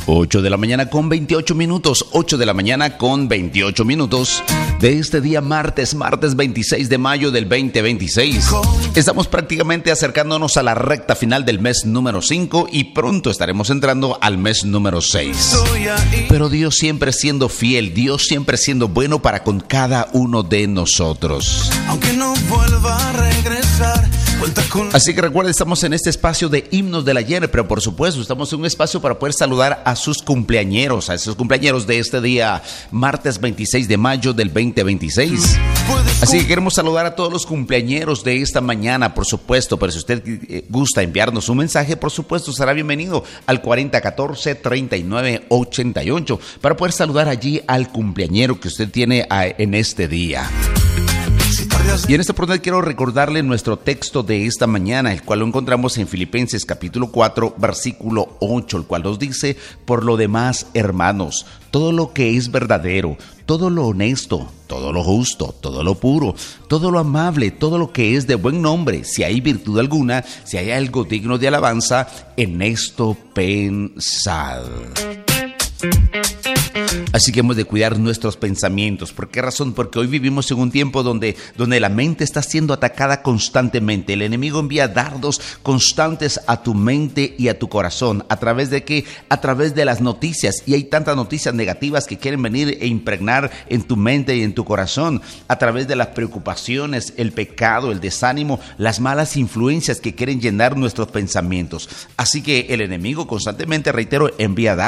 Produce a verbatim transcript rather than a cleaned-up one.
ocho de la mañana con veintiocho minutos, ocho de la mañana con veintiocho minutos de este día martes, martes veintiséis de mayo del veinte veintiséis. Estamos prácticamente acercándonos a la recta final del mes número cinco y pronto estaremos entrando al mes número seis. Pero Dios siempre siendo fiel, Dios siempre siendo bueno para con cada uno de nosotros. Aunque no vuelva a regresar. Así que recuerden, estamos en este espacio de himnos del ayer, pero por supuesto estamos en un espacio para poder saludar a sus cumpleañeros, a esos cumpleañeros de este día, martes veintiséis de mayo del veinte veintiséis. Así que queremos saludar a todos los cumpleañeros de esta mañana, por supuesto, pero si usted gusta enviarnos un mensaje, por supuesto, será bienvenido al cuarenta catorce treinta y nueve ochenta y ocho para poder saludar allí al cumpleañero que usted tiene en este día. Y en este oportunidad quiero recordarle nuestro texto de esta mañana, el cual lo encontramos en Filipenses capítulo cuatro, versículo ocho, el cual nos dice: por lo demás, hermanos, todo lo que es verdadero, todo lo honesto, todo lo justo, todo lo puro, todo lo amable, todo lo que es de buen nombre, si hay virtud alguna, si hay algo digno de alabanza, en esto pensad. Así que hemos de cuidar nuestros pensamientos. ¿Por qué razón? Porque hoy vivimos en un tiempo donde, donde la mente está siendo atacada constantemente. El enemigo envía dardos constantes a tu mente y a tu corazón. ¿A través de qué? A través de las noticias. Y hay tantas noticias negativas que quieren venir e impregnar en tu mente y en tu corazón. A través de las preocupaciones, el pecado, el desánimo, las malas influencias que quieren llenar nuestros pensamientos. Así que el enemigo constantemente, reitero, envía dardos.